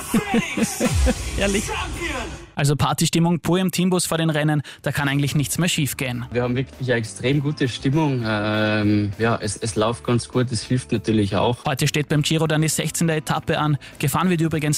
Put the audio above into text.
Ehrlich. Also Partystimmung pur im Teambus vor den Rennen, da kann eigentlich nichts mehr schief gehen. Wir haben wirklich eine extrem gute Stimmung. Es läuft ganz gut, das hilft natürlich auch. Heute steht beim Giro dann die 16. Etappe an. Gefahren wird übrigens